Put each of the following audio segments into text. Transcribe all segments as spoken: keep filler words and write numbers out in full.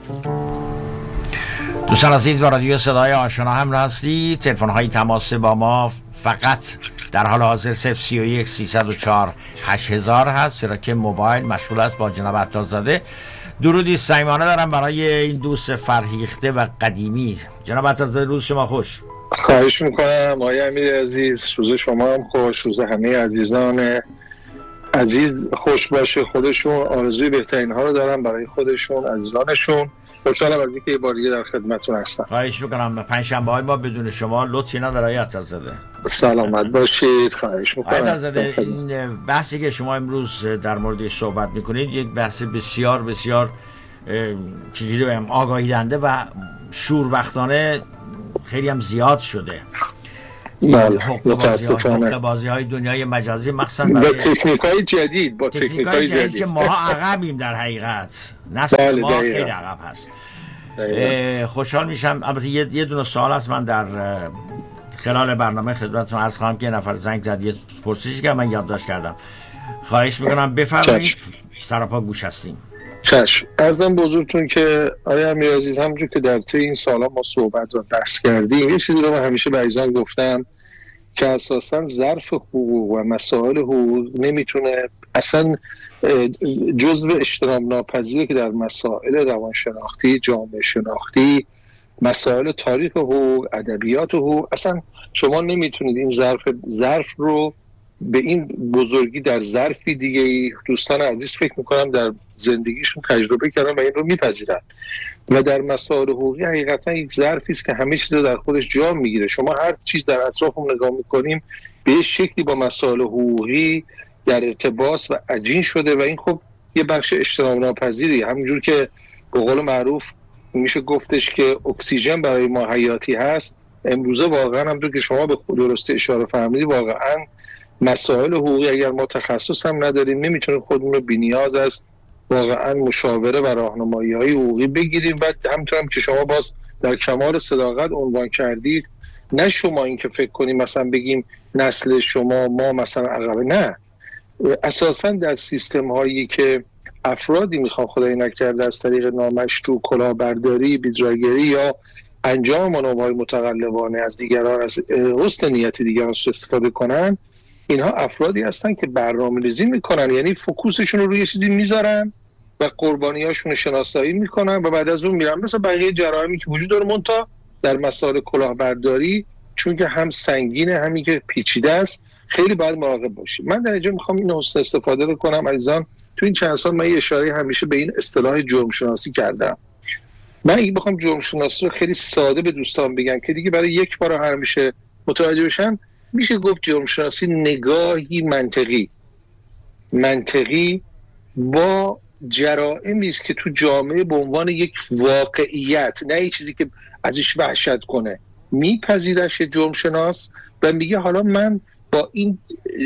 دوستان عزیز، با رادیو صدای آشنا هم هستی. تلفن های تماس با ما فقط در حال حاضر صفر سی و یک سیصد و چهار هشت هزار هست، چرا که موبایل مشغول است با جناب عطارزاده. درودی صمیمانه دارم برای این دوست فرهیخته و قدیمی. جناب عطارزاده، روز شما خوش. خواهش میکنم آقای امیر عزیز، روز شما هم خوش، روز همه عزیزان عزیز خوش باشه. خودشون آرزوی بهترین ها رو دارم برای خودشون، عزیزانشون. خوشحالم از اینکه یه بار دیگه در خدمتتون هستم. خواهش میکنم. پنجشنبه های ما بدون شما لطفی نداره آقای عطارزاده. سلامت باشید. خواهش میکنم. آقای عطارزاده، این بحثی که شما امروز در موردش صحبت میکنید یک بحث بسیار بسیار چجوری بگم آگاهی دهنده و شوربختانه خیلی هم زیاد شده. بله، متاسفانه بازی های دنیای مجازی مخصوصا با تکنیک های جدید با تکنیک های جدید که ما عقبیم در حقیقت. نسل بله ما خیلی عقب هست. خوشحال میشم. البته یه یه دونه سوال هست من در خلال برنامه خدمتتون عرض خواهم که یه نفر زنگ زد یه پرسشی که من یادداشت کردم. خواهش میکنم بفرمایید، سراپا گوش هستیم. چشم. عرضم بزرگتون که آیا امیر عزیز، همونجور که در طی این سالا ما صحبت و بحث کردیم، یه چیزی رو من همیشه به عزیزان گفتم که اساساً ظرف حقوق و مسائل حقوق نمیتونه اصلا جزء اجتناب ناپذیره که در مسائل روانشناختی، جامعه شناختی، مسائل تاریخ حقوق، ادبیات حقوق، اصلا شما نمیتونید این ظرف ظرف رو به این بزرگی در ظرفی دیگه. دوستان عزیز فکر میکنم در زندگیشون تجربه کردن و این رو میپذیرن. و در مسائل حقوقی حقیقتا یک ظرفی است که همه چیز رو در خودش جا میگیره. شما هر چیز در اطرافمون نگاه میکنیم به یه شکلی با مسائل حقوقی در ارتباط و عجین شده و این خب یه بخش اجتناب ناپذیری. همونجور که به قول معروف میشه گفتش که اکسیژن برای ما حیاتی هست، امروزه واقعا همونجور که شما به درستی اشاره فرمودید، واقعا مسائل حقوقی اگر ما تخصص هم نداریم نمیتونیم خودمون رو بی‌نیاز از واقعا مشاوره و راهنمایی‌های حقوقی بگیریم. و همونطور هم که شما باز در کمال صداقت عنوان کردید، نه شما این که فکر کنیم مثلا بگیم نسل شما ما مثلا عقبه، نه، اساسا در سیستم هایی که افرادی میخوان خدای نکرده از طریق نامشروع کلاهبرداری، بیدراگری یا انجام منوهای متقلبانه از دیگران، از حسن نیت دیگران استفاده کنن، اینها افرادی هستن که برنامه‌ریزی میکنن، یعنی فوکوسشون رو روی چیزی میذارن و قربانیاشون رو شناسایی میکنن و بعد از اون میرن. مثل بقیه جرائمی که وجود داره، منتها در مسائل کلاهبرداری چون که هم سنگینه همین که پیچیده است، خیلی باید مراقب باشیم. من در اینجا میخوام این حسن استفاده رو کنم عزیزان. تو این چند سال من یه اشاره همیشه به این اصطلاح جرم شناسی کردم. من اگه بخوام جرم شناسی رو خیلی ساده به دوستان بگم که دیگه برای یک بار همیشه متوجه بشن، میشه گفت جرم شناسی نگاهی منطقی منطقی با جرائمی است که تو جامعه به عنوان یک واقعیت، نه یک چیزی که ازش وحشت کنه، میپذیرش جرم شناس و میگه حالا من با این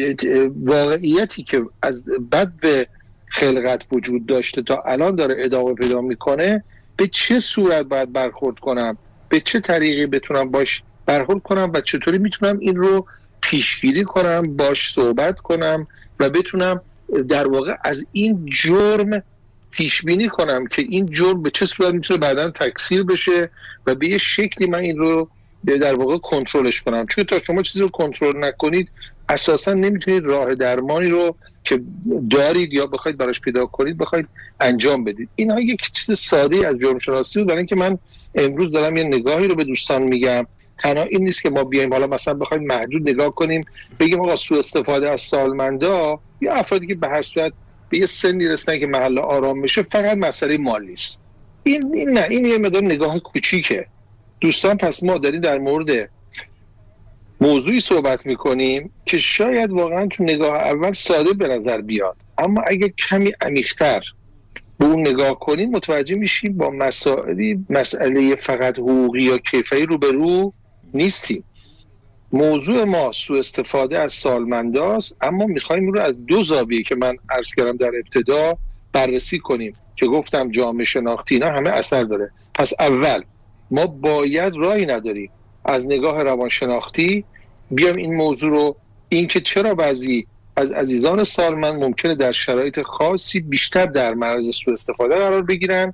واقعیتی که از بد به خلقت وجود داشته تا الان داره ادامه پیدا میکنه، به چه صورت باید برخورد کنم، به چه طریقی بتونم باش برخورد کنم و چطوری میتونم این رو پیشگیری کنم، باش صحبت کنم و بتونم در واقع از این جرم پیش بینی کنم که این جرم به چه صورت میتونه بعداً تکثیر بشه و به یه شکلی من این رو در واقع کنترلش کنم. چون تا شما چیزی رو کنترل نکنید اساساً نمیتونید راه درمانی رو که دارید یا بخواید براش پیدا کنید بخواید انجام بدید. اینها یک چیز ساده از جرم شناسی بود، برای اینکه من امروز دارم یه نگاهی رو به دوستان میگم. تنها این نیست که ما بیایم حالا مثلا بخوایم محدود نگاه کنیم بگیم آقا سوء استفاده از سالمندا یا افرادی که به هر صورت به یه سنی رسیدن که محل آرام بشه فقط مسئله مالی است. این, این نه، این یه مقدار نگاه کوچیکه. دوستان پس ما داریم در مورد موضوعی صحبت میکنیم که شاید واقعا تو نگاه اول ساده به نظر بیاد، اما اگه کمی عمیق‌تر به اون نگاه کنیم متوجه میشیم با مسائلی مسئله فقط حقوقی یا کیفری روبرو نیستیم. موضوع ما سوء استفاده از سالمنداست، اما میخوایم رو از دو زاویه که من عرض کردم در ابتدا بررسی کنیم که گفتم جامعه شناختی اینا همه اثر داره. پس اول ما باید راهی نداریم از نگاه روانشناختی بیام این موضوع رو، این که چرا بعضی از عزیزان سالمند ممکنه در شرایط خاصی بیشتر در معرض سوء استفاده قرار بگیرن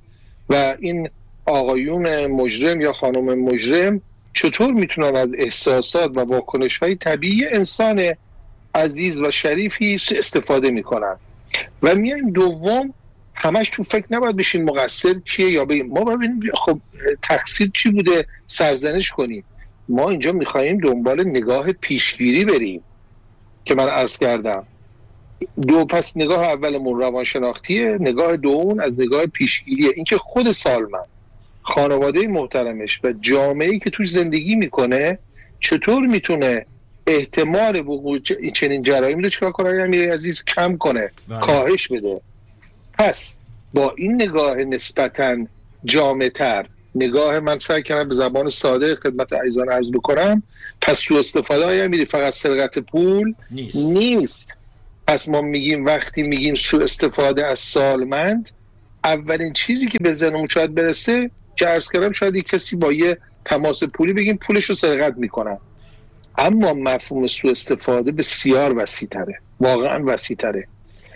و این آقایون مجرم یا خانم مجرم چطور میتونن از احساسات و واکنش‌های طبیعی انسان عزیز و شریفی استفاده میکنن. و میایم دوم، همش تو فکر نباید بشین مقصر کیه یا بگیم ما ببینیم خب تقصیر چی بوده سرزنش کنیم. ما اینجا میخواییم دنبال نگاه پیشگیری بریم که من عرض کردم. دو پس نگاه اولمون روانشناختیه، نگاه دوم از نگاه پیشگیریه. اینکه خود سالمن، خانواده محترمش و جامعه‌ای که توش زندگی میکنه چطور میتونه احتمال وقوع چنین جرایمی رو چیکار کنه امیرعلی عزیز کم کنه، بله. کاهش بده. پس با این نگاه نسبتاً جامع‌تر، نگاه من سعی کردم به زبان ساده خدمت عزیزان عرض بکنم، پس سوء استفاده های امیری فقط سرقت پول نیست. نیست. پس ما میگیم وقتی میگیم سوء استفاده از سالمند، اولین چیزی که به ذهنمون شاید برسه که عرض کردم شاید یک کسی با یه تماس پولی بگیم پولش رو سرقت میکنن، اما مفهوم سوء استفاده بسیار وسیع‌تره، واقعا وسیع‌تره.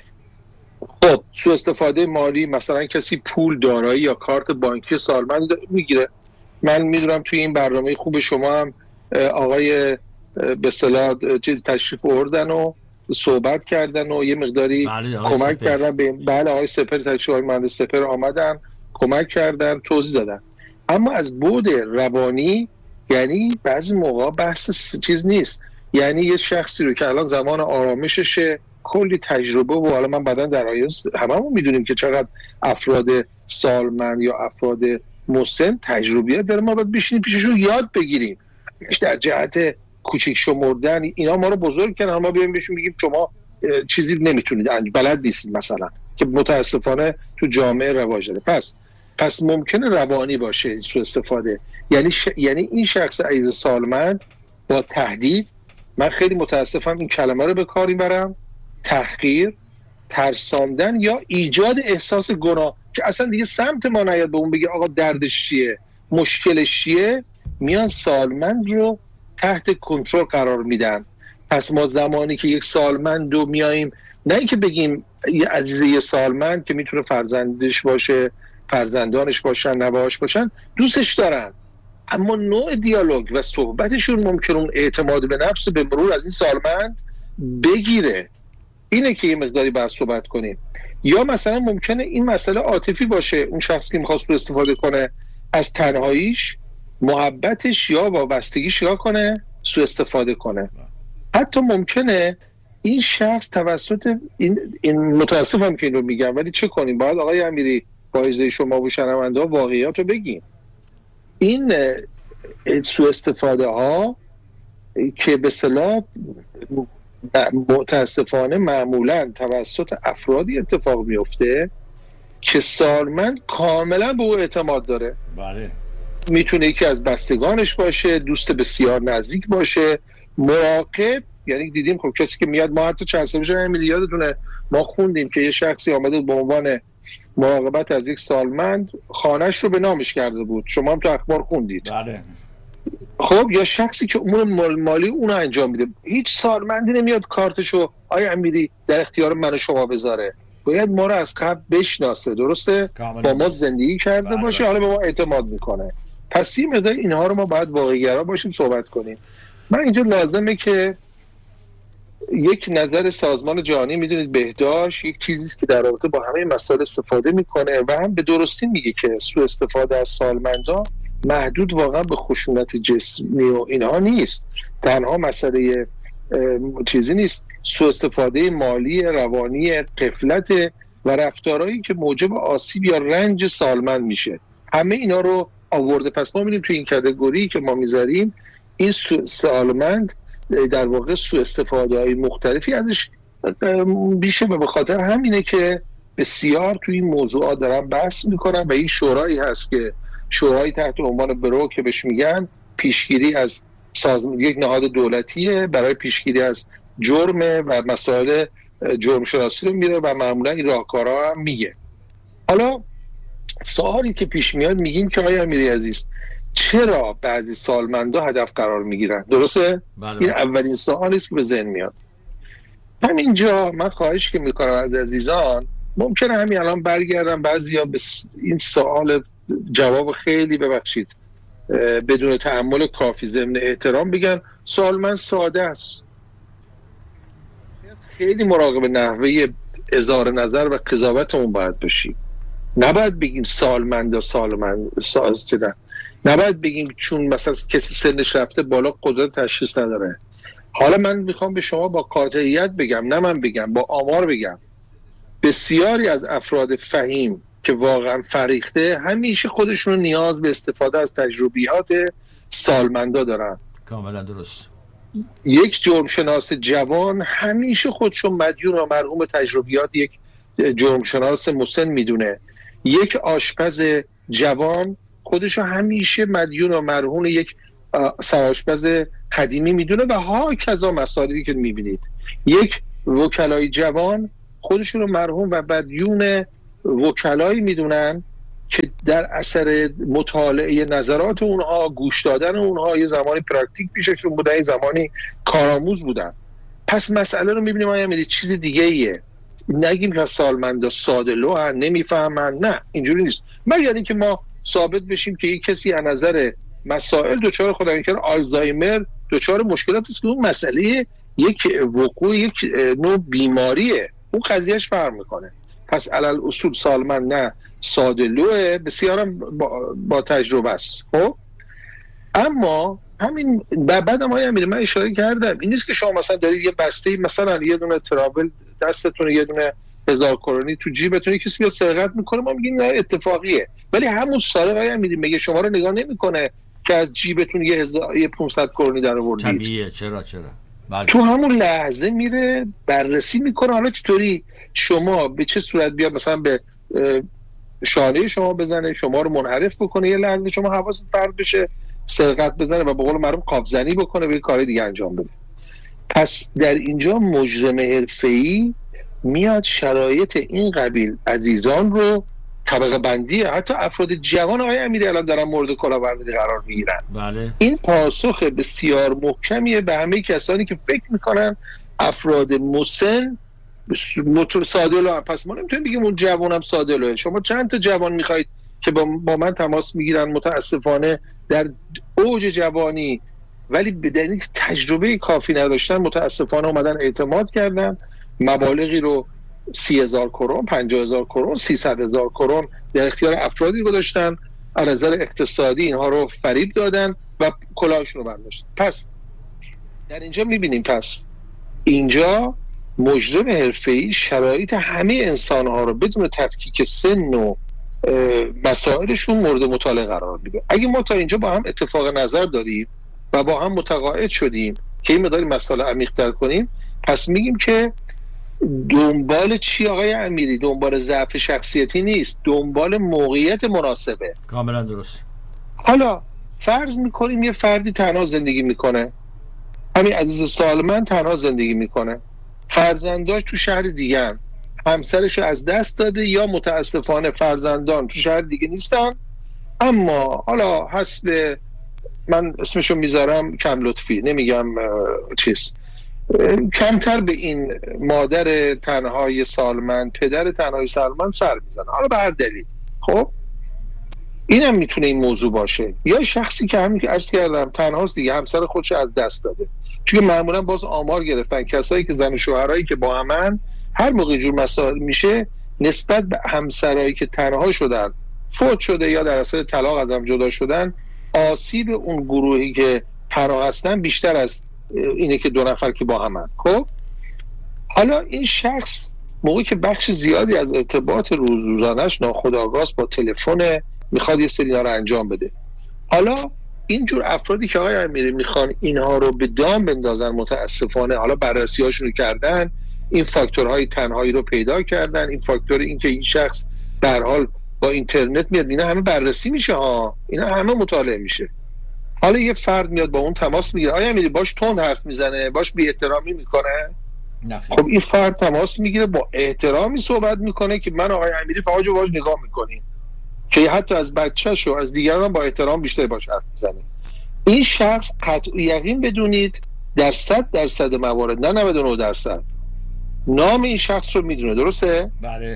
خب سوء استفاده مالی، مثلا کسی پول، دارایی یا کارت بانکی سالمند میگیره. من میدونم توی این برنامه خوب شما هم آقای به اصطلاح چیز تشریف آوردن و صحبت کردن و یه مقداری کمک سپر. کردن به بله آقای سپر تشریف، آقای مهندس سپر آمدن کمک کردن، توضیح دادن. اما از بعد روانی یعنی بعضی موقع بحث چیز نیست، یعنی یه شخصی رو که الان زمان آرامششه، کلی تجربه و حالا من بعداً در آینده هممون میدونیم که چقدر افراد سالمند یا افراد مسن تجربیات داره، ما باید بشینیم پیششون یاد بگیریم. در جهت کوچیک شمردن اینا ما رو بزرگ کردن، ما بیایم بهشون بگیم شما چیزی نمیتونید، بلد نیستید مثلا، که متاسفانه تو جامعه رواج داره. پس پس ممکنه روانی باشه سوء استفاده، یعنی ش... یعنی این شخص عزیز سالمند با تهدید، من خیلی متاسفم این کلمه رو به کار میبرم، تحقیر، ترساندن یا ایجاد احساس گناه که اصلا دیگه سمت ما نیاد به اون بگه آقا دردش چیه، مشکلش چیه، میان سالمند رو تحت کنترل قرار میدن. پس ما زمانی که یک سالمند رو میاییم، نه اینکه بگیم یه عزیز یه سالمند که میتونه فرزندش باشه، فرزندانش باشن، نوه‌هاش باشن، دوستش دارن، اما نوع دیالوگ و صحبتشون ممکنه اون اعتماد به نفس به مرور از این سالمند بگیره. اینه که یه مقداری باید صحبت کنیم. یا مثلا ممکنه این مسئله عاطفی باشه، اون شخص که میخواست رو استفاده کنه از تنهاییش، محبتش یا وابستگیش یا کنه سوء استفاده کنه. حتی ممکنه این شخص توسط این, این متاسفم که این رو میگم، ولی چه کنیم، باید آقای امیری با اجازه شما و شنونده ها واقعیات رو بگیم. این سوء استفاده ها که به اصطلاح متاسفانه معمولا توسط افرادی اتفاق میفته که سالمند کاملا به او اعتماد داره. بله. میتونه یکی از بستگانش باشه، دوست بسیار نزدیک باشه، مراقب. یعنی دیدیم خب کسی که میاد، ما حتی چند سال پیش امیلی یادتونه ما خوندیم که یه شخصی آمده به عنوان مراقبت از یک سالمند خانه‌اش رو به نامش کرده بود، شما هم تو اخبار خوندید. بله. خب یا شخصی که امور مال مالی اون رو انجام میده، هیچ سالمندی نمیاد کارتشو آیا امیری در اختیار من و شما بذاره، باید ما رو از قبل بشناسه، درسته؟ با ما زندگی کرده بله باشه، حالا به ما اعتماد میکنه. پس این مقدار اینها رو ما باید واقعی‌گرا باشیم صحبت کنیم. من اینجا لازمه که یک نظر سازمان جهانی، میدونید بهداشت یک چیزیست که در رابطه با همه مسائل استفاده میکنه و هم به درستی میگه که سوء استفاده از سالمندان محدود واقعا به خشونت جسمی و اینها نیست، تنها مسئله چیزی نیست، سوء استفاده مالی، روانی، غفلت و رفتارهایی که موجب آسیب یا رنج سالمند میشه، همه اینا رو آورده. پس ما می‌بینیم توی این کاتگوری که ما میذاریم این سالمند در واقع سوء استفاده های مختلفی ازش بیشه و به خاطر همینه که بسیار توی این موضوعات دارن بحث میکنن و این شورایی هست که شورایی تحت عنوان برو که بهش میگن پیشگیری از سازمان، یک نهاد دولتیه برای پیشگیری از جرم و مسائل جرم شناسی رو میره و معمولا این راهکارها هم میگه. حالا سوالی که پیش میاد میگیم که آقای امیری عزیز چرا بعضی سالمندا هدف قرار میگیرن؟ درسته؟ بله. این اولین سوالی است که به ذهن میاد. همینجا من خواهش که میکنم از عزیزان ممکنه همین الان برگردم بعضیا به این سوال جواب خیلی ببخشید بدون تأمل کافی ضمن احترام بگن سوال من ساده است. خیلی مراقب نحوه اظهار نظر و قضاوتمون باید باشیم. نباید بگیم سالمند و سالمند ساز چدن. نباید بگیم چون مثلا کسی سنش رفته بالا قدرت تشخیص نداره. حالا من میخوام به شما با قاطعیت بگم، نه من بگم، با آمار بگم، بسیاری از افراد فهیم که واقعا فریخته همیشه خودشون نیاز به استفاده از تجربیات سالمندا دارن. کاملا درست. یک جرمشناس جوان همیشه خودشون مدیون و مرحوم تجربیات یک جرمشناس مسن میدونه. یک آشپز جوان خودشو همیشه مدیون و مرهون یک سرآشپز قدیمی میدونه و ها کذا مسائلی که میبینید. یک وکلای جوان خودشون رو مرهون و مدیون وکلایی میدونن که در اثر مطالعه نظرات اونها، گوش دادن اونها، یه زمانی پراکتیک پیششون بودن، یه زمانی کارآموز بودن. پس مسئله رو میبینیم آیا میدید چیز دیگه ایه. نگیم که سالمندا ساده لوحن، نمیفهمن، نه اینجوری نیست. مگر اینکه ما ثابت بشیم که یک کسی از نظر مسائل دچار خدا نکنه آلزایمر دچار مشکلات است که اون مسئله یک وقوع یک نوع بیماریه، اون قضیهش فرق میکنه. پس علل اصول سالمند نه ساده لوحه، بسیارم با, با تجربه است. خب اما همین بعد ما هم من اشاره کردم این نیست که شما مثلا دارید یه بسته مثلا یه دونه ترابل دستتون، یه دونه هزار کرونی تو جیبتون، کسی بیاد سرقت میکنه ما میگیم نه اتفاقیه، ولی همون سارق هم میگیم میگه شما رو نگاه نمیکنه که از جیبتون یه هزار یه پانصد کرونی در آوردید. طبیعیه. چرا چرا بله. تو همون لحظه میره بررسی میکنه حالا چطوری شما به چه صورت بیاد مثلا به شانه شما بزنه، شما رو منحرف بکنه، یه لحظه شما حواست پرت بشه سرقت بزنه و به قول معروف قابزنی بکنه و یه کار دیگه انجام بده. پس در اینجا مجرم حرفه‌ای میاد شرایط این قبیل عزیزان رو طبقه بندی، حتی افراد جوان آقای امیری الان دارن مورد کلاهبرداری قرار میگیرن. بله. این پاسخ بسیار محکمیه به همه کسانی که فکر میکنن افراد مسن موتور ساده لو. پس ما نمیتونیم بگیم اون جوانم ساده لوه. شما چند تا جوان میخواید که با, با من تماس میگیرن متاسفانه در اوج جوانی ولی به دلیل تجربه کافی نداشتن متاسفانه اومدن اعتماد کردن، مبالغی رو سی هزار کرون، پنجاه هزار کرون، سیصد هزار کرون در اختیار افرادی گذاشتن، از نظر اقتصادی اینها رو فریب دادن و کلاهشون رو برداشتن. پس در اینجا میبینیم پس اینجا مجرم حرفه‌ای شرایط همه انسان‌ها رو بدون تفکیک سن و مسائلشون مورد مطالعه قرار میده. اگه ما تا اینجا با هم اتفاق نظر داریم و با هم متقاعد شدیم که این مقدار مسئله عمیق‌تر کنیم، پس میگیم که دنبال چی آقای امیری؟ دنبال ضعف شخصیتی نیست، دنبال موقعیت مناسبه. کاملا درست. حالا فرض میکنیم یه فردی تنها زندگی میکنه، همین عزیز سالمند تنها زندگی میکنه، فرزنداش تو شهر دیگه هم، همسرش از دست داده یا متاسفانه فرزندان تو شهر دیگه نیستن، اما حالا حسب من اسمشو میذارم کم لطفی، نمیگم چیز، کمتر به این مادر تنهای سالمند، پدر تنهای سالمند سر میزنه، حالا به هر دلیل. خب این هم میتونه این موضوع باشه. یا شخصی که همین که عرض کردم تنهاست دیگه، همسر خودش از دست داده. چون معمولا باز آمار گرفتن کسایی که زن و شوهرایی که با همن هر موقع جور مسائل میشه نسبت به همسرایی که تنها شدن، فوت شده یا در اثر طلاق از هم جدا شدن، آسیب اون گروهی که تنها هستن بیشتر از اینه که دو نفر که با همن. خب حالا این شخص موقعی که بخش زیادی از ارتباط روزانش ناخودآگاه با تلفن میخواد یه سری رو انجام بده، حالا اینجور افرادی که آقای امیری میخوان اینها رو به دام بندازن متاسفانه حالا بررسی هاشون رو کردن، این فاکتورهای تنهایی رو پیدا کردن، این فاکتور این که این شخص در حال با اینترنت میاد، اینا همه بررسی میشه ها، اینا همه مطالعه میشه. حالا یه فرد میاد با اون تماس میگیره، آیا امیری باش تند حرف میزنه، باش بی احترامی میکنه، خب این فرد تماس میگیره با احترامی صحبت میکنه که من آقای امیری فقط جو باش نگاه میکنیم، که حتی از بچه‌ش و از دیگران با احترام بیشتر باش حرف میزنه. این شخص قطع یقین بدونید در صد درصد موارد، نه نود و نه درصد، نام این شخص رو میدونه، درسته؟ بله.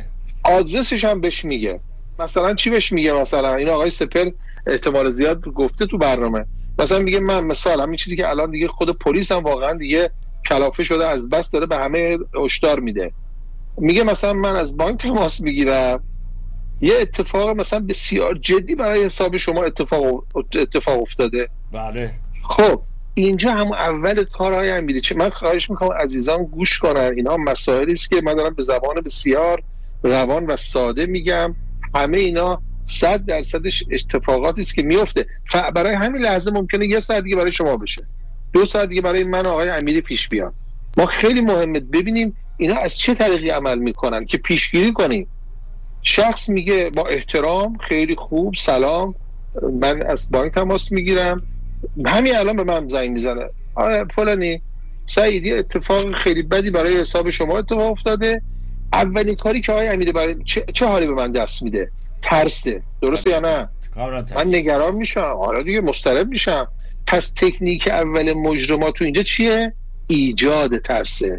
آدرسش هم بهش میگه. مثلا چی بهش میگه؟ مثلا این آقای سپر احتمال زیاد گفته تو برنامه، مثلا میگه من مثلا همین چیزی که الان دیگه خود پلیس هم واقعا دیگه کلافه شده از بس داره به همه هشدار میده، میگه مثلا من از بانک تماس میگیرم، یه اتفاق مثلا بسیار جدی برای حساب شما اتفاق اتفاق افتاده. بله. خب اینجا هم اول کارهای امیری، چه من خواهش میکنم عزیزان گوش کنن، اینا مسائلی است که من دارم به زبان بسیار روان و ساده میگم، همه اینا صد درصدش اتفاقاتی است که میفته. برای همین لحظه ممکنه یه ساعت دیگه برای شما بشه، دو ساعت دیگه برای من آقای امیری پیش بیاد. ما خیلی مهمه ببینیم اینا از چه طریقی عمل میکنن که پیشگیری کنیم. شخص میگه با احترام خیلی خوب سلام من از بانک تماس میگیرم، همین الان به من زنگ میزنه آره فلانی سعیدی اتفاق خیلی بدی برای حساب شما اتفاق افتاده. اولین کاری که آقای امیری برای چه, چه حالی به من دست میده؟ ترسه. درسته یا نه؟ من نگران میشم، آره دیگه مضطرب میشم. پس تکنیک اول مجرمات تو اینجا چیه؟ ایجاد ترسه.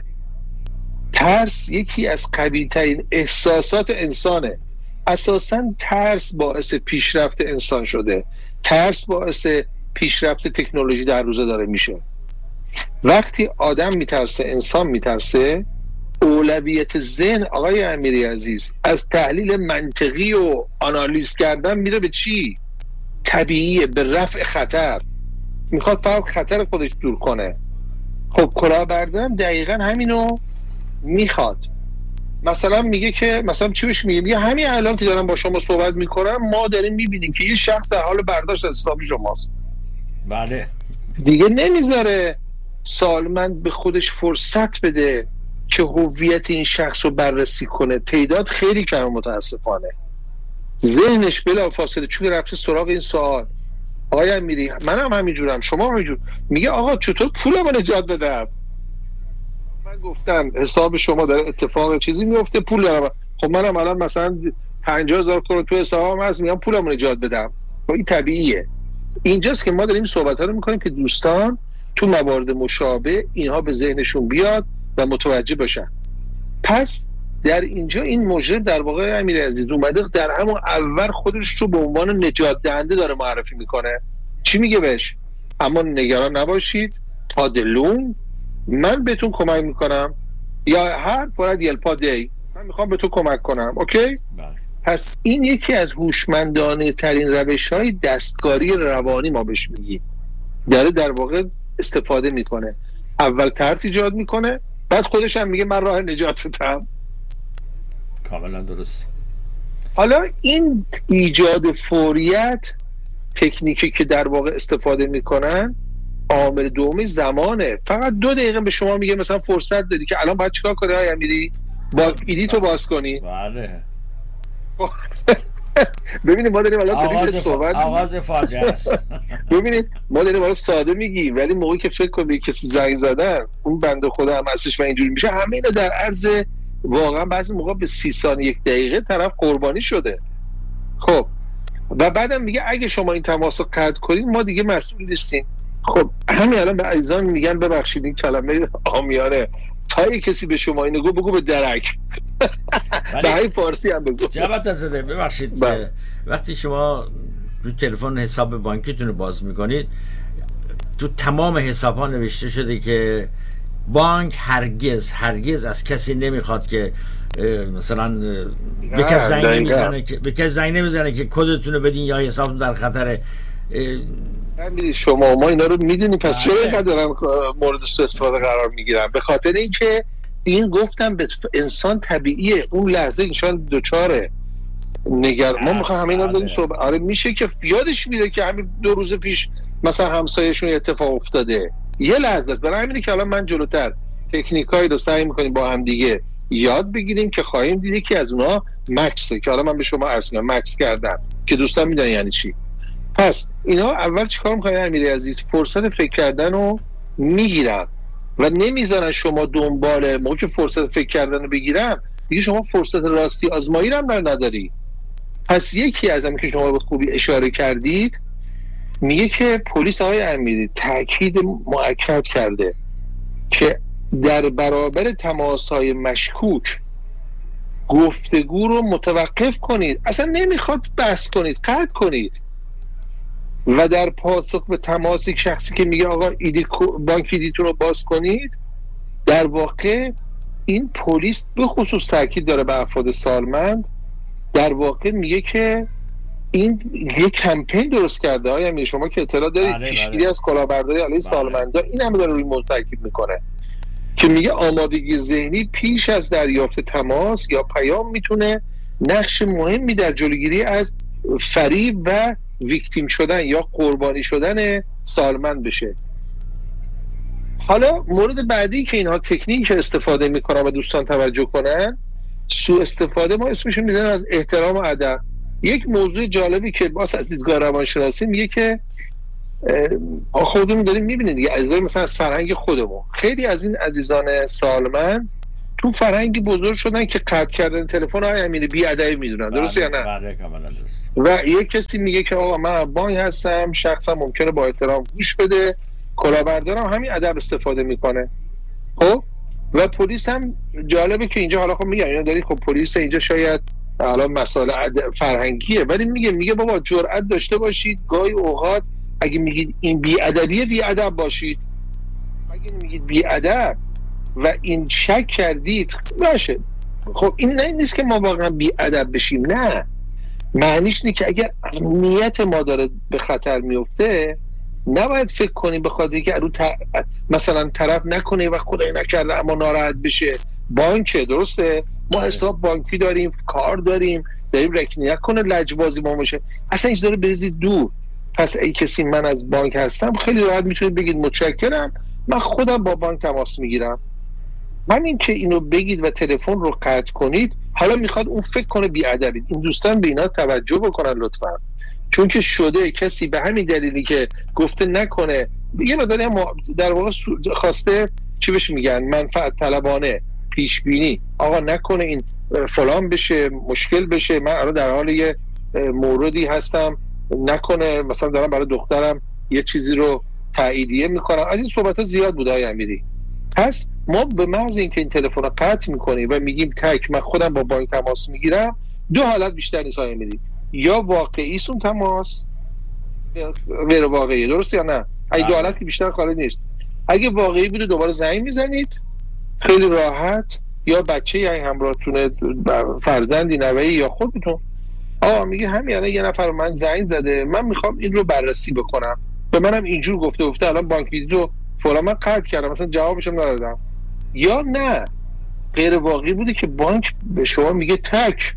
ترس یکی از قوی‌ترین احساسات انسانه. اساساً ترس باعث پیشرفت انسان شده، ترس باعث پیشرفت تکنولوژی در روزه داره میشه. وقتی آدم میترسه، انسان میترسه، اولویت ذهن آقای امیری عزیز از تحلیل منطقی و آنالیز کردن میره به چی؟ طبیعیه، به رفع خطر. میخواد فقط خطر خودش دور کنه. خب کلاهبردارم دقیقاً همینو میخواد. مثلا میگه که مثلا چی بهش میگه؟ میگه همین الان که دارم با شما صحبت میکنم ما داریم میبینیم که یه شخص در حال برداشت از حساب شماست. بله. دیگه نمیذاره سالمند به خودش فرصت بده که هویت این شخص رو بررسی کنه. تعداد خیلی کم متاسفانه. ذهنش بلافاصله چون رفته سراغ این سوال. آقای امیری منم همینجورم، شما همینجور. میگه آقا چطور پولمو نجات بدم؟ من گفتم حساب شما داره اتفاق چیزی میفته، پول دارم. خب منم الان مثلا پنجاه هزار کرون تو حسابم هست، میگم پولمو نجات بدم. خب این طبیعیه. اینجاست که ما داریم صحبت‌ها رو می‌کنیم که دوستان تو موارد مشابه اینها به ذهنشون بیاد و متوجه بشن. پس در اینجا این مجرم در واقع امیری عزیز اومده در همون اول خودش رو به عنوان نجات دهنده داره معرفی میکنه. چی میگه بهش؟ اما نگران نباشید، پادلون من بهتون کمک میکنم، یا هر باید یلپا دی من میخوام به تو کمک کنم. اوکی؟ بله. پس این یکی از هوشمندانه ترین روش های دستکاری روانی ما بهش میگیم. داره در واقع استفاده میکنه. اول ترس ایجاد میکنه، بعد خودش هم میگه من راه نجاتتم. کاملا درست. حالا این ایجاد فوریت تکنیکی که در واقع استفاده میکنن، عامل دومی زمانه. فقط دو دقیقه به شما میگه مثلا فرصت دادی که الان باید چیکار کنی آقای امیری؟ با ایدی تو باز کنی. بله. ببینید ما داریم الان آغاز صحبت آغاز فاجعه است. ببینید ما داریم الان ساده میگیم، ولی موقعی که فکر کنی کسی زنگ زدن اون بنده خدا هم هستش و اینجوری میشه، همه اینا در عرض واقعا بعضی موقع به سی ثانیه یک دقیقه طرف قربانی شده. خب و بعدم میگه اگه شما این تماس رو قطع کنید ما دیگه مسئول نیستیم. خب همین الان به عزیزان میگن ببخشید این کلمه عامیانه، تا یه کسی به شما اینو گفت بگو به درک. به همین فارسی هم بگو. جواب زده. ببخشید وقتی شما رو تلفن حساب بانکیتون رو باز میکنید تو تمام حساب ها نوشته شده که بانک هرگز هرگز از کسی نمیخواد که مثلا به کسی زنگ نمیزنه که به کسی زنگ نمیزنه که کدتون رو بدین یا حسابتون در خطره. همین شما ما اینا رو میدونی، پس چرا اینقدر دارم مورد سوء استفاده قرار میگیرم؟ به خاطر اینکه این گفتم به انسان طبیعیه اون لحظه انسان دوچاره نگر ما میخوام همین رو داریم صحبت. آره میشه که یادش میره که همین دو روز پیش مثلا همسایه‌شون اتفاق افتاده، یه لحظه است. برای همینه که الان من جلوتر تکنیکایی رو سعی میکنیم با هم دیگه یاد بگیریم که خواهیم دیدی که از اونها مکسه که حالا من به شما عرض می‌کنم مکس کردم که دوستان میدونن یعنی چی. پس اینا اول چیکار می‌کنن امیری عزیز؟ فرصت فکر کردن رو میگیرن و نمیذارن شما دنبال موقع که فرصت فکر کردن رو بگیرن دیگه شما فرصت راستی آزمایی رو هم نداری. پس یکی از هم که شما به خوبی اشاره کردید میگه که پلیس آقای امیری تاکید مؤکد کرده که در برابر تماس‌های مشکوک گفتگو رو متوقف کنید، اصلا نمیخواد بحث کنید، قطع کنید. و در پاسخ به تماس یک شخصی که میگه آقا ایدی بانک ایدیتون رو باز کنید، در واقع این پلیس به خصوص تاکید داره به افراد سالمند، در واقع میگه که این یک کمپین درست کرده. های امیر شما که اطلاع دارید پیشگیری از کلاهبرداری علیه سالمندان، این هم داره روی موضوع تاکید میکنه که میگه آمادگی ذهنی پیش از دریافت تماس یا پیام میتونه نقش مهمی در جلوگیری از فریب و ویکتیم شدن یا قربانی شدن سالمند بشه. حالا مورد بعدی که اینها تکنیک استفاده میکنن و دوستان توجه کنن، سوء استفاده، ما اسمشون میذاریم از احترام و ادب. یک موضوع جالبی که باز از دیدگاه روانشناسی میگه که خودمون داریم میبینیم دیگه، عزیزای مثلا از فرهنگ خودمون، خیلی از این عزیزان سالمند تو فرهنگی بزرگ شدن که قطع کردن تلفن های امیر بی‌ادبی میدونن، درسته یا نه؟ بله کاملا درست. و یک کسی میگه که آقا من بانک هستم، شخصا ممکنه با احترام گوش بده، کلاهبردارم همین ادب استفاده میکنه. خب و پلیس هم جالبه که اینجا حالا خب میگن اینا داری، خب پلیس اینجا شاید حالا مسائل فرهنگیه، ولی میگه میگه بابا جرأت داشته باشید گاهی اوقات اگه میگید این بی‌ادبیه بی‌ادب باشید، اگه میگید بی‌ادب و این شک کردید باشه. خب این نه نیست که ما واقعا بی‌ادب بشیم، نه، معنیش اینه که اگر امنیت ما داره به خطر میفته نباید فکر کنیم به خاطر که رو ت... مثلا طرف نکنه و خدای نکرده اما ناراحت بشه. بانکه، درسته، ما حساب بانکی داریم، کار داریم، داریم رکنی نکنه لجبازی ما باشه، اصلا اینجا داره بریزید دور. پس ای کسی من از بانک هستم خیلی راحت میتونید بگید متشکرم، من خودم با بانک تماس میگیرم. همین که اینو بگید و تلفن رو قطع کنید، حالا میخواد اون فکر کنه بی‌ادبید. این دوستان به اینا توجه بکنن لطفا، چون که شده کسی به همین دلیلی که گفته نکنه، یه مقداری هم در واقع خواسته چی بهش میگن، منفعت طلبانه، پیش بینی، آقا نکنه این فلان بشه، مشکل بشه، من الان در حال یه موردی هستم، نکنه مثلا دارم برای دخترم یه چیزی رو تاییدیه میکنم. از این صحبت ها زیاد بوده های امیری. پس ما به محض اینکه این تلفن رو قطع میکنیم و میگیم تک من خودم با بانک تماس میگیرم، دو حالت بیشتر نیست های امیری، یا واقعی سون تماس یا غیر واقعی، درست یا نه؟ اگه دو حالت که بیشتر خارج نیست. اگه واقعی بوده دوباره زنگ میزنید خیلی راحت، یا بچه یا همراهتونه، فرزندی، نوهی یا خودتون، آقا میگه همین الان یه نفر من زنگ زده، من میخوام این رو بررسی بکنم، به منم اینجور گفته گفته الان بانک ویدیو فلان من قطع کردم، مثلا جوابشم ندادم. یا نه غیر واقعی بوده که بانک به شما میگه تک،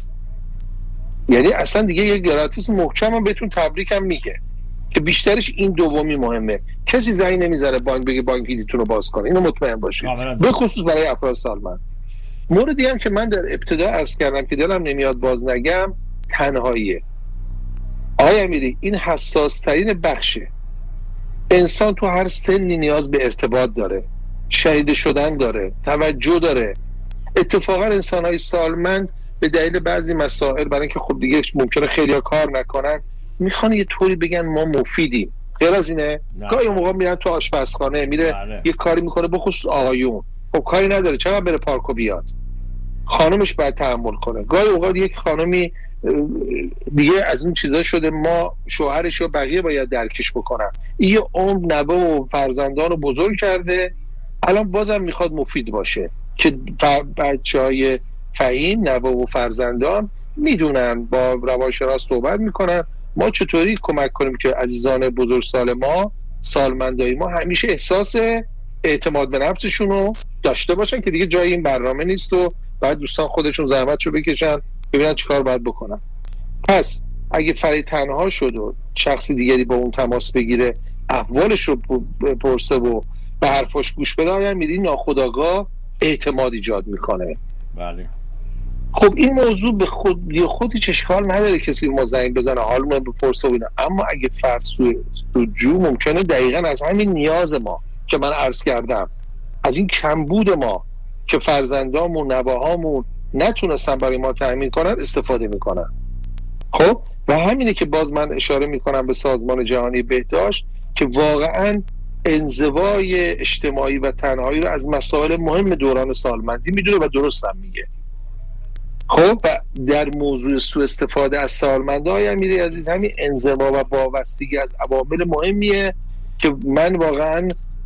یعنی اصلا دیگه یه گراتیس محکم هم بهتون تبریک هم میگه که بیشترش این دومی مهمه. کسی زنگ نمیذاره بانک بگه بانک ویدیوتون رو باز کنه، اینو مطمئن باشید، به خصوص برای افراد سالمند. موردی هم که من در ابتدا عرض کردم که دلم نمیاد باز نگم، تنهاییه. آقای امیری این حساس ترین بخشه. انسان تو هر سنی نیاز به ارتباط داره، شنیده شدن داره، توجه داره. اتفاقا انسان‌های سالمند به دلیل بعضی مسائل، برای اینکه خب دیگه ممکنه خیلی‌ها کار نکنن، میخوان یه طوری بگن ما مفیدیم. غیر از اینه گاهی موقع میرن تو آشپزخانه، میره بله. یه کاری میکنه، بخصوص آقایون، خب کاری نداره چرا بره پارک و بیاد، خانمش باید تحمل کنه. گاهی اوقات یک خانمی دیگه از اون چیزا شده ما شوهرش و بقیه باید درکش بکنن، این عمر نوه و فرزندان رو بزرگ کرده، الان بازم میخواد مفید باشه که بچهای فهیم، نوه و فرزندان میدونن، با روانشناس صحبت میکنن ما چطوری کمک کنیم که عزیزان بزرگسال ما، سالمندای ما همیشه احساس اعتماد به نفسشون رو داشته باشن که دیگه جای این برنامه نیست و باید دوستان خودشون زحمتشو بکشن ببینن چیکار باید بکنن. پس اگه فرید تنها شد و شخصی دیگری با اون تماس بگیره، احوالش رو بپرسه و به حرفاش گوش بده، آیا میری ناخودآگاه اعتماد ایجاد میکنه. بله. خب این موضوع به خود یه خودی اشکال نداره کسی ما زنگ بزنه حالمون بپرسه و اینا، اما اگه فرد سوجو ممکنه دقیقاً از همین نیاز ما که من عرض کردم، از این کمبود ما که فرزندامون، نواهامون نتونستن برای ما تأمین کنن استفاده میکنن. خب و همینه که باز من اشاره میکنم به سازمان جهانی بهداشت که واقعاً انزوای اجتماعی و تنهایی رو از مسائل مهم دوران سالمندی میدونه و درست هم میگه. خب در موضوع سوء استفاده از سالمنده های امیری عزیز، همین انزوا و وابستگی از عوامل مهمیه که من واقعا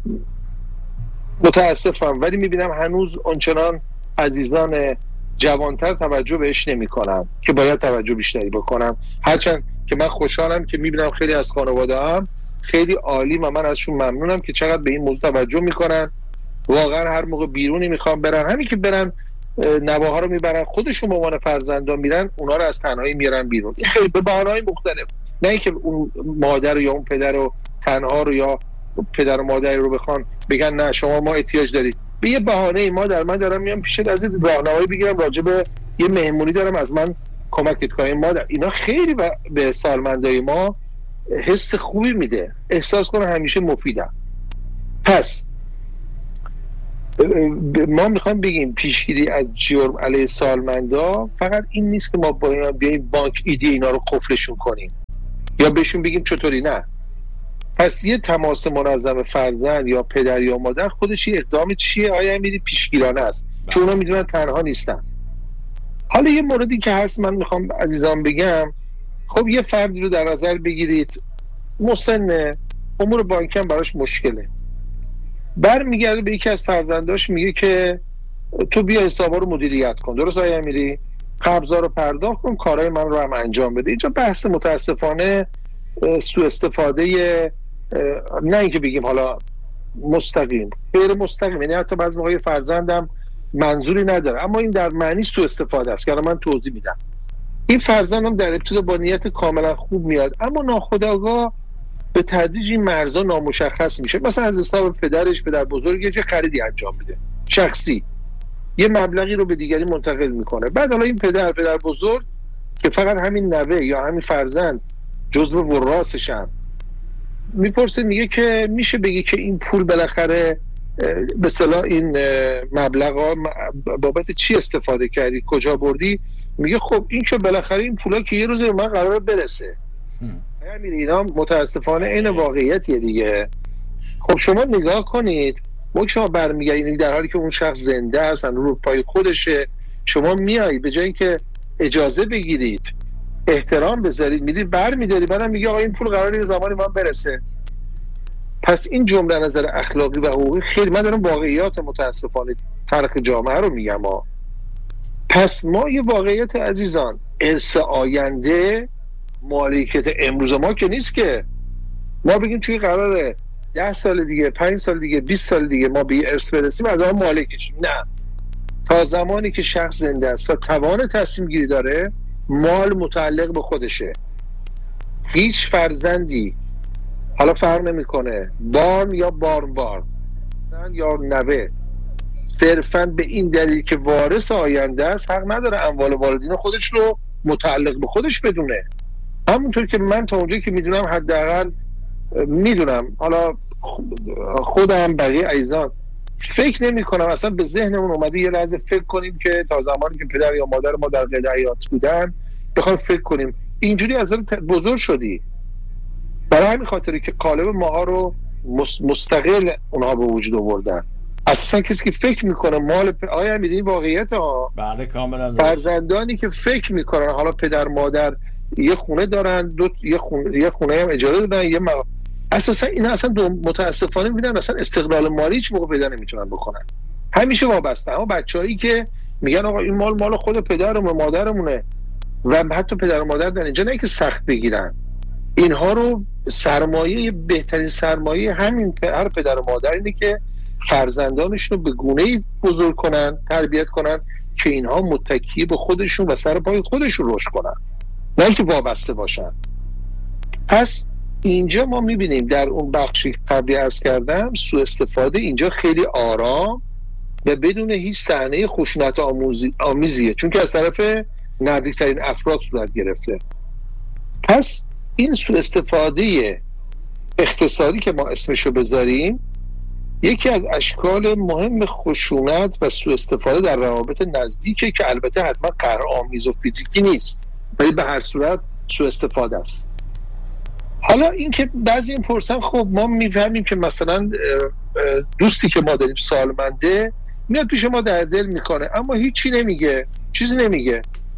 متاسفم، ولی میبینم هنوز آنچنان عزیزان جوانتر توجه بهش نمی کنن که باید توجه بیشتری بکنم. هرچند که من خوشحالم که میبینم خیلی از خانواده هم خیلی عالی و من ازشون ممنونم که چقدر به این موضوع توجه میکنن. واقعا هر موقع بیرونی میخوام برن، همین که برن نواها رو میبرن، خودشون به عنوان فرزندان میرن اونا رو از تنهایی میارن بیرون، خیلی به بهانه‌های مختلف، نه اینکه اون مادر یا اون پدر رو تنها رو یا پدر و مادری رو بخوان بگن نه شما ما احتیاج دارید، به یه بهانه مادر من دارم میام پیشت از این راهنمایی بگیرم راجع به یه مهمونی دارم از من کمکت کنید مادر. اینا خیلی به سالمندای ما حس خوبی میده، احساس کنه همیشه مفیدم. پس ما میخوایم بگیم پیشگیری از جرم علیه سالمندا فقط این نیست که ما با بیایم بانک ایدی اینا رو قفلشون کنیم یا بهشون بگیم چطوری، نه. پس یه تماس منظم فرزند یا پدر یا مادر خودش یه اقدام چیه؟ آیا امیری پیشگیرانه است، چون اونا میدونن تنها نیستن. حالا یه موردی که هست من میخوام عزیزان بگم، خب یه فردی رو در نظر بگیرید مسنه، امور بانکی هم براش مشکله، برمیگرده به یکی از فرزنداش میگه که تو بیا حسابا رو مدیریت کن، درست آیا امیری؟ قبضا رو پرداخت کن، کارهای من رو هم انجام بده. اینجا بحث متاسفانه سوء استفاده، نه اینکه بگیم حالا مستقیم، غیر مستقیم، یعنی حتی بعضی موقع فرزندم منظوری نداره اما این در معنی سوء استفاده است که من توضیح میدم. این فرزندم در ابتدا با نیت کاملا خوب میاد اما ناخودآگاه به تدریج این مرزا نامشخص میشه. مثلا از حساب پدرش، پدر بزرگش چه خریدی انجام میده شخصی، یه مبلغی رو به دیگری منتقل میکنه، بعد حالا این پدر پدر بزرگ که فقط همین نوه یا همین فرزند جزو وراثشن میپرسه، میگه که میشه بگی که این پول بالاخره به اصطلاح این مبلغا بابت چی استفاده کردی، کجا بردی؟ میگه خب این که بالاخره این پولا که یه روز به من قراره برسه. همین اینا متاسفانه این واقعیتیه دیگه. خب شما نگاه کنید، ما شما برمیگردید در حالی که اون شخص زنده است، رو پای خودشه، شما میایید به جایی که اجازه بگیرید، احترام بذارید، میدید برمیداری، بعدم میگه آقا این پول قراره یه زمانی من برسه. پس این جمله نظر اخلاقی و حقوقی خیلی، من دارم واقعیات متاسفانه فرق جامعه رو میگم ها. پس ما یه واقعیت عزیزان، ارث آینده مالکیت امروز ما که نیست که ما بگیم توی قراره ده سال دیگه، پنج سال دیگه، بیست سال دیگه ما به ارث برسیم از آن مالکشیم. نه، تا زمانی که شخص زنده است و توان تصمیم گیری داره مال متعلق به خودشه. هیچ فرزندی، حالا فرق نمیکنه بارن یا بارن بارن یا نوه، صرفا به این دلیل که وارث آینده است حق نداره اموال والدین خودش رو متعلق به خودش بدونه. همونطور که من تا اونجایی که میدونم، حداقل میدونم، حالا خودم بقیه عزیزان فکر نمی کنم اصلا به ذهنمون اومده یه لحظه فکر کنیم که تا زمانی که پدر یا مادر ما در قید حیات بودن بخوایم فکر کنیم اینجوری از بزرگ شدی. برای همین خاطری که قالب ماها رو مستقل اونها به وجود آوردن. اصلا کسی که فکر میکنه مال پ... آیا میدونی واقعیت ها؟ بله کاملا. فرزندانی که فکر میکنن حالا پدر مادر یه خونه دارن، دو یه خونه یه خونه هم اجاره دادن، یه م... اساسا اینا اصلا دو... متاسفانه میبینن اصلا استقلال مالی هیچ موقع پیدا نمیتونن بکنن، همیشه وابسته. اما بچه‌هایی که میگن آقا این مال مال خود پدرمونه مادرمونه و حتی پدر و مادر در اینجا نه که سخت بگیرن، اینها رو سرمایه، بهترین سرمایه همین هر پدر و مادر اینه که فرزندانشون رو به گونه‌ای بزرگ کنن، تربیت کنن که اینها متکی به خودشون و سر پای خودشون رشد کنن، نه اینکه وابسته باشن. پس اینجا ما میبینیم در اون بخشی که قبلی عرض کردم سوء استفاده اینجا خیلی آرام و بدون هیچ صحنه خشونت آمیزیه، چون که از طرف نزدیکترین افراد صورت گرفته. پس این سوء استفاده اقتصادی که ما اسمشو بذاریم یکی از اشکال مهم خشونت و سوء استفاده در روابط نزدیکه که البته حتما قهرآمیز و فیزیکی نیست، ولی به هر صورت سوء استفاده است. حالا این که بعضی این پرسن خب ما میفهمیم که مثلا دوستی که ما داریم سالمنده میاد پیش ما در دل میکنه اما هیچی نمیگه، چیزی نمیگه،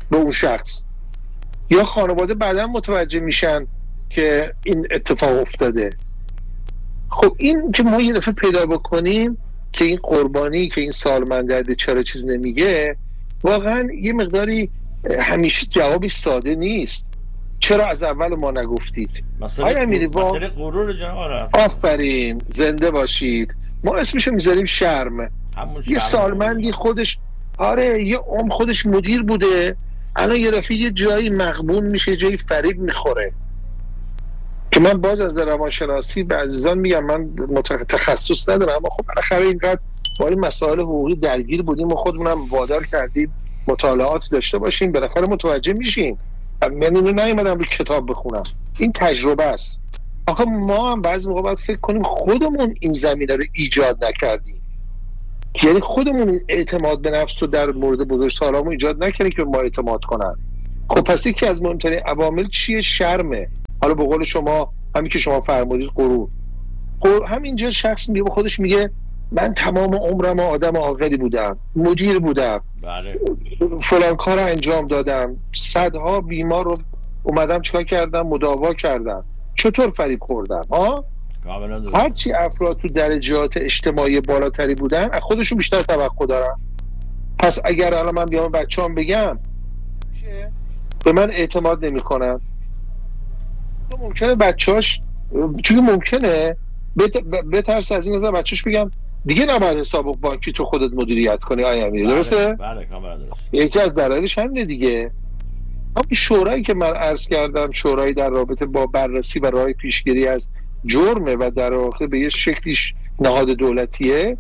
به اون شخص، یا خانواده بعدا متوجه میشن که این اتفاق افتاده. خب این که ما یه دفعه پیدا بکنیم که این قربانی که این سالمندرده چرا چیز نمیگه، واقعا یه مقداری همیشه جوابی ساده نیست. چرا از اول ما نگفتید؟ مسئله مسئله غرور جناب. آفرین، زنده باشید. ما اسمشو میذاریم شرم. یه سالمندی خودش، آره، یه عمر خودش مدیر بوده، الان یه دفعه یه جایی مغبون میشه، جایی فریب میخوره. که من باز از روانشناسی به عزیزان میگم من تخصص ندارم، اما خب بالاخره اینقدر با این مسائل حقوقی درگیر بودیم و خودمونم وادار کردیم مطالعات داشته باشیم، بالاخره متوجه میشیم. من اینو نیومدم روی کتاب بخونم، این تجربه است. آخه ما هم بعضی موقع باید فکر کنیم خودمون این زمینه رو ایجاد نکردیم، یعنی خودمون اعتماد به نفس رو در مورد بزرگسالامون ایجاد نکردیم که ما اعتماد کنن. خب پس یکی از مهمترین عوامل چیه؟ شرمه. حالا به قول شما همین که شما فرمودید غرور. غرور همینجا شخص میگه به خودش، میگه من تمام عمرم آدم عاقلی بودم، مدیر بودم، بله، فلان کار انجام دادم، صدها بیمار رو اومدم چیکار کردم؟ مداوا کردم. چطور فریب خوردم؟ ها؟ هرچی افراد تو درجات اجتماعی بالاتری بودن از خودشون بیشتر توقع دارن. پس اگر الان من بیام بچه‌ام بگم به من اعتماد نمی‌کنن، ممکنه بچه‌اش، چون ممکنه بترس از این نظر بچه‌اش بگم دیگه نباید حساب بانکی تو خودت مدیریت کنی. آیا امیری درسته؟ بله کاملا درست. یکی از دلایلش همینه دیگه. همین شورایی که من عرض کردم، شورایی در رابطه با بررسی و راه پیشگیری از جرمه و در واقع به یه شکلیش نهاد دولتیه،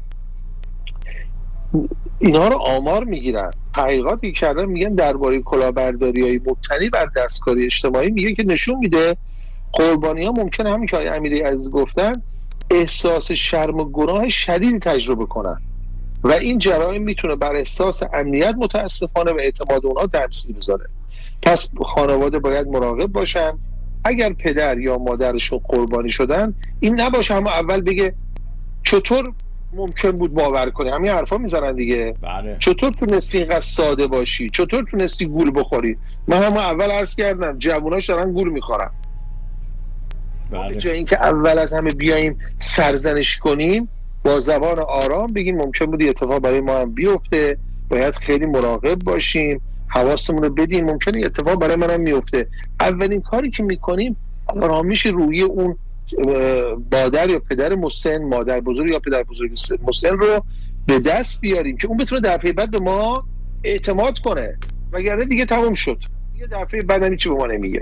اینا رو آمار میگیرن. تحقیقاتی کردن میگن درباره کلاهبرداری‌های مبتنی بر دستکاری اجتماعی، میگه که نشون میده قربانی‌ها ممکنه همین که آقای امیری عزیز گفتن احساس شرم و گناه شدیدی تجربه کنن و این جرایم میتونه بر احساس امنیت متاسفانه و اعتماد اونها تاثیر بذاره. پس خانواده باید مراقب باشن اگر پدر یا مادرشون قربانی شدن، این نباشه اما اول بگه چطور ممکن بود باور کنی. همین حرفا میزنن دیگه. بله. چطور تونستی اینقدر ساده باشی؟ چطور تونستی گول بخوری؟ من هم اول عرض کردم جووناش دارن گول میخورن. بله. به جای اینکه اول از همه بیاییم سرزنش کنیم، با زبان آرام بگیم ممکن بود اتفاق برای ما هم بیفته، باید خیلی مراقب باشیم، حواسمون رو بدیم، ممکنه اتفاق برای منم میفته. اولین کاری که میکنیم آرامیش روی اون مادر یا پدر مسن، مادر بزرگ یا پدر بزرگ مسن رو به دست بیاریم که اون بتونه دفعه بعد به ما اعتماد کنه، وگرنه دیگه تموم شد، دیگه دفعه بعد هم هیچی به ما نمیگه.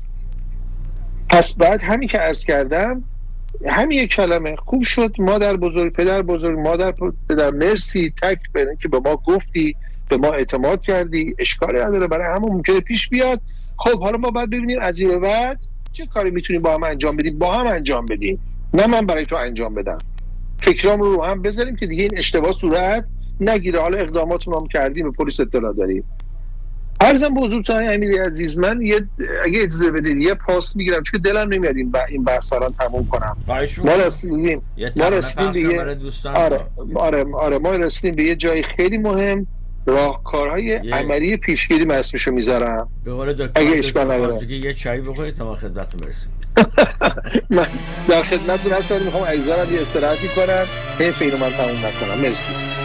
پس بعد همین که عرض کردم، همین یک کلمه خوب شد، مادر بزرگ، پدر بزرگ، مادر پدر، مرسی، تک برن که به ما گفتی، به ما اعتماد کردی، اشکالی نداره، برای همون ممکنه پیش بیاد. خب حالا ما باید ببینیم از این به بعد چه کاری میتونیم با هم انجام بدیم، با هم انجام بدیم، نه من برای تو انجام بدم. فکرام رو رو هم بذاریم که دیگه این اشتباه صورت نگیره. حالا اقداماتون هم کردیم، به پلیس اطلاع داریم. عرضم به حضورتون امیری عزیز، من یه اگه اجازه بدید یه پاس میگیرم چون دلم نمیاد این با این بحث رو تموم کنم. ما رسیدیم ما رسیدیم به یه آره آره آره ما رسیدیم به یه جای خیلی مهم، راهکارهای عملی پیشگیری من اسمشو میذارم. به قول دکتر اگه اشکال نداره یه چای بخورید تا ما خدمتتون برسیم. من در خدمتتون هستم، میخوام عزیزانم یه استراحتی کنم، حیف اینو من تموم نکنم. مرسی.